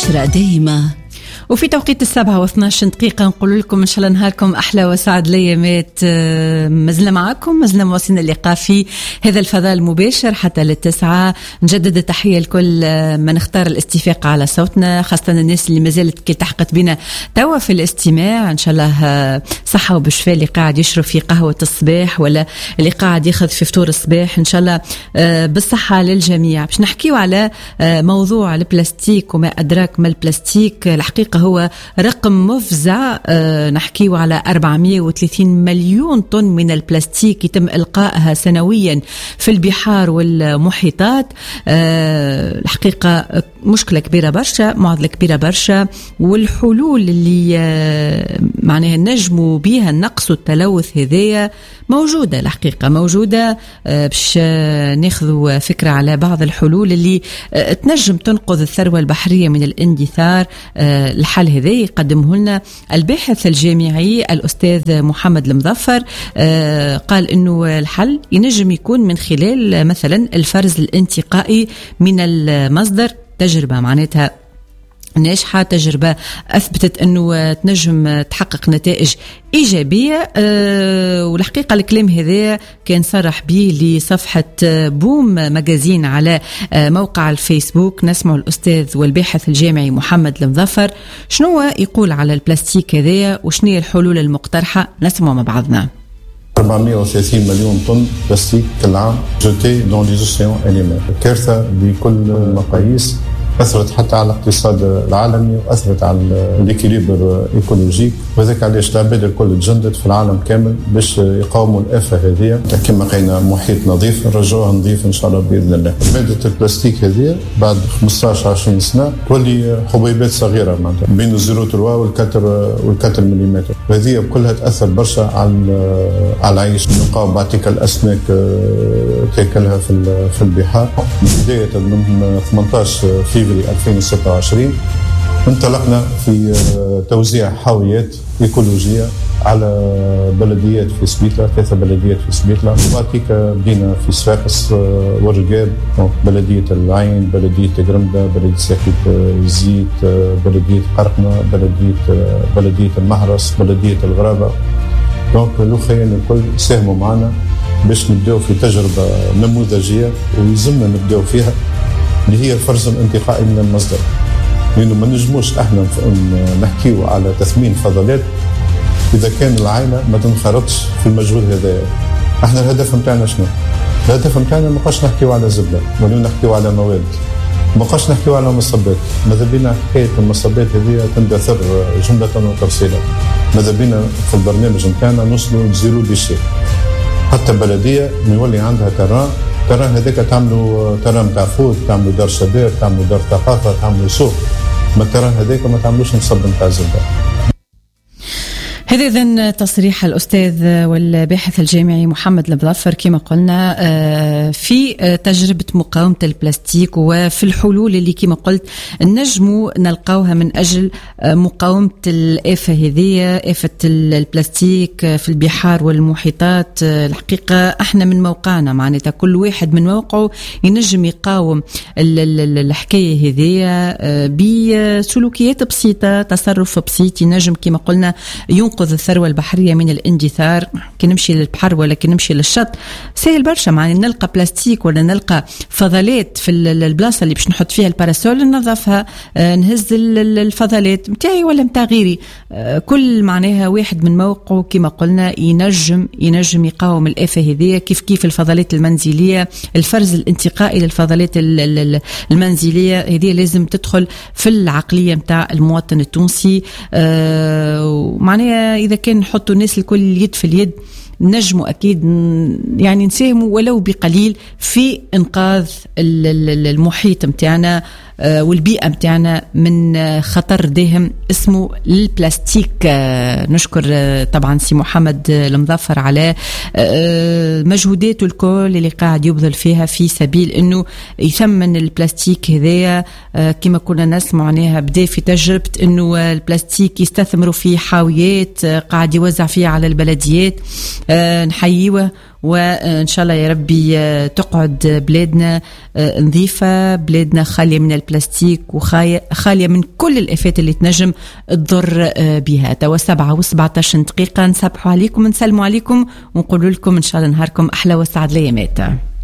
بشرى دايما. وفي توقيت 7:12 نقول لكم إن شاء الله نهاركم أحلى وسعد ليامات. مازلنا معكم، مازلنا مواصلين اللقاء في هذا الفضاء المباشر حتى 9. نجدد التحية لكل من اختار الاستفاقة على صوتنا، خاصة الناس اللي مازالت كي تحقت بنا توا في الاستماع. إن شاء الله صحة وبشفاء، اللي قاعد يشرب في قهوة الصباح ولا اللي قاعد ياخذ في فطور الصباح، إن شاء الله بالصحة للجميع. باش نحكيو على موضوع البلاستيك وما أدراك ما البلاستيك. الحقيقة هو رقم مفزع، نحكيه على 430 مليون طن من البلاستيك يتم إلقائها سنويا في البحار والمحيطات. الحقيقة مشكلة كبيرة برشا، معضلة كبيرة برشا، والحلول اللي معناها نجموا بيها النقص والتلوث هذية موجودة. الحقيقة موجودة. باش ناخذوا فكرة على بعض الحلول اللي تنجم تنقذ الثروة البحرية من الاندثار. الحل هذا يقدمه لنا الباحث الجامعي الأستاذ محمد المظفر. قال إنه الحل ينجم يكون من خلال مثلا الفرز الانتقائي من المصدر. تجربة معناتها ناجحة، تجربة أثبتت أنه تنجم تحقق نتائج إيجابية. والحقيقة الكلام هذا كان صرح به لصفحة بوم مجازين على موقع الفيسبوك. نسمع الأستاذ والباحث الجامعي محمد المظفر شنو يقول على البلاستيك هذا وشنو هي الحلول المقترحة. نسمع مع بعضنا. 430 مليون طن بلاستيك كل عام جوتي دون لي اوسيان انيمال، كارثة بكل المقاييس. أثرت حتى على الاقتصاد العالمي وأثرت على الإكيليبر إيكولوجيك، وذلك علاش العباد الكل تجندت في العالم كامل باش يقاوموا الآفة هذه. كما قلنا محيط نظيف نرجعوه نظيف إن شاء الله بإذن الله. مادة البلاستيك هذه بعد 15-20 سنة تولي حبيبات صغيرة معناتها بين 0.3 والكتر مليمتر، وهذه كلها تأثر برشا على العيش. نقاوم بعتك الأسماك تاكلها في البحار. بداية من 18 فيفري 2026 انطلقنا في توزيع حاويات إيكولوجية على بلديات في سبيطلة، 3 بلديات في سبيطلة. وبعديك بدينا في صفاقس ورقاب، بلدية العين، بلدية قرمدة، بلدية ساحل الزيت، بلدية قرقنة، بلدية المهرس، بلدية الغرابة. دونك الأخوين الكل ساهموا معنا باش نبداو في تجربة نموذجية ويلزمنا نبداو فيها، اللي هي الفرز الانتقائي من المصدر. لأنه ما نجموش احنا نحكيو على تثمين فضلات إذا كان العائلة ما تنخرطش في المجهود هذا. احنا الهدف متاعنا شنو؟ الهدف متاعنا ما بقاش نحكيو على زبدة ولا نحكيو على مواد، ما بقاش نحكيو على مصبات. ماذا بينا حكاية المصبات هذه تندثر جملة وتفصيلا. ماذا بينا في البرنامج متاعنا نوصلوا لزيرو ديشي. حتى بلدية يولي عندها تران هذاك تعملوا تران متاع فوت، تعملوا دار شباب، تعملوا دار ثقافة، تعملوا سوق. ما التران هذاك ما تعملوش نصب متاع زبدة. هذا إذن تصريح الأستاذ والباحث الجامعي محمد المظفر كما قلنا في تجربة مقاومة البلاستيك وفي الحلول اللي كما قلت نجموا نلقاوها من أجل مقاومة الآفة هذه، آفة البلاستيك في البحار والمحيطات. الحقيقة احنا من موقعنا معناتها كل واحد من موقعه ينجم يقاوم الحكاية هذه بسلوكيات بسيطة، تصرف بسيط ينجم كما قلنا ينقذ الثروة البحرية من الاندثار. كي نمشي للبحر ولا كي نمشي للشط سهل برشا، معنى نلقى بلاستيك ولا نلقى فضلات في البلاصة اللي باش نحط فيها الباراسول ننظفها، نهز الفضلات متاعي ولا متاع غيري. كل معناها واحد من موقعه كما قلنا ينجم يقاوم الآفة هذه. كيف الفضلات المنزلية، الفرز الانتقائي للفضلات المنزلية هذه لازم تدخل في العقلية متاع المواطن التونسي. معناها إذا كان نحطوا الناس الكل اليد في اليد نجموا أكيد يعني نساهموا ولو بقليل في إنقاذ المحيط متاعنا والبيئة متاعنا من خطر داهم اسمه البلاستيك. نشكر طبعا سي محمد المظفر على مجهوداته الكل اللي قاعد يبذل فيها في سبيل انه يثمن البلاستيك هذايا. كما كنا نسمع عنها بدا في تجربة انه البلاستيك يستثمروا في حاويات قاعد يوزع فيها على البلديات. نحييه وإن شاء الله يا ربي تقعد بلادنا نظيفة، بلادنا خالية من البلاستيك وخالية من كل الآفات اللي تنجم تضر بها. توا 7:17 دقيقة، نصبحوا عليكم، نسلموا عليكم ونقول لكم إن شاء الله نهاركم أحلى وسعد ليامات.